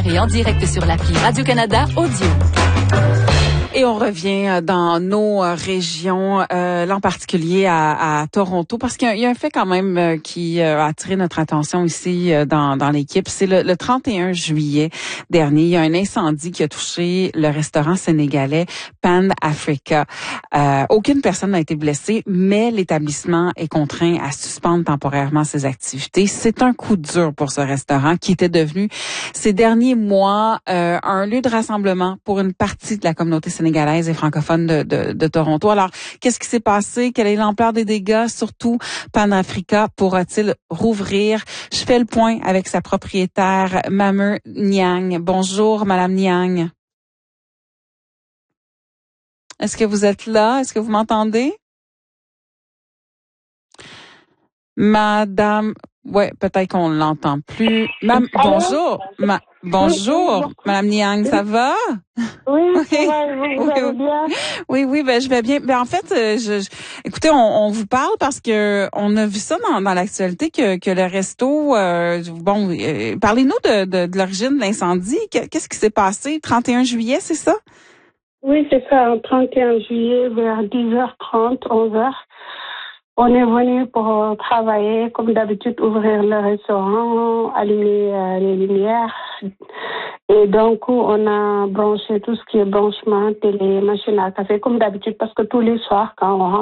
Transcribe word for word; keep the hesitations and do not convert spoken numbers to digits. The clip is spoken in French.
hebdomadaire et en direct sur l'appli Radio-Canada Audio. Et on revient dans nos régions, euh, là en particulier à, à Toronto, parce qu'il y a, il y a un fait quand même qui a attiré notre attention ici dans, dans l'équipe. C'est le, le trente et un juillet dernier, il y a un incendie qui a touché le restaurant sénégalais Pan Africa. Euh, aucune personne n'a été blessée, mais l'établissement est contraint à suspendre temporairement ses activités. C'est un coup dur pour ce restaurant qui était devenu ces derniers mois euh, un lieu de rassemblement pour une partie de la communauté sénégalaise sénégalaise et francophone de, de, de Toronto. Alors, qu'est-ce qui s'est passé? Quelle est l'ampleur des dégâts? Surtout, Pan Africa pourra-t-il rouvrir? Je fais le point avec sa propriétaire, Mamer Niang. Bonjour, Madame Niang. Est-ce que vous êtes là? Est-ce que vous m'entendez? Madame, ouais, peut-être qu'on l'entend plus. Mam, bonjour. Ma, bonjour, oui, Madame Niang, ça va? Oui, oui, ça va, vous, vous oui, allez bien? Oui, oui, ben je vais bien. Ben en fait, je, je écoutez, on, on vous parle parce que on a vu ça dans, dans l'actualité que, que le resto, euh, bon, euh, parlez-nous de, de, de l'origine de l'incendie. Qu'est-ce qui s'est passé? trente et un juillet, c'est ça? Oui, c'est ça, trente et un juillet vers dix heures trente, onze heures. On est venu pour travailler, comme d'habitude, ouvrir le restaurant, allumer euh, les lumières. Et donc, on a branché tout ce qui est branchement, télé, machine à café, comme d'habitude, parce que tous les soirs, quand on rentre,